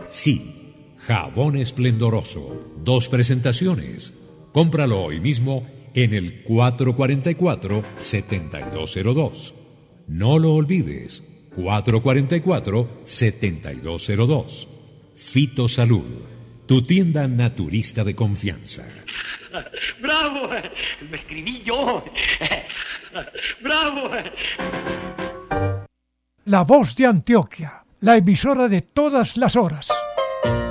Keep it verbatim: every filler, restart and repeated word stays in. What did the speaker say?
Sí, jabón esplendoroso. Dos presentaciones. Cómpralo hoy mismo en el cuatro cuatro cuatro, siete dos cero dos. No lo olvides, cuatro cuatro cuatro, siete dos cero dos. Fitosalud, tu tienda naturista de confianza. ¡Bravo! Me escribí yo. ¡Bravo! La Voz de Antioquia, la emisora de todas las horas.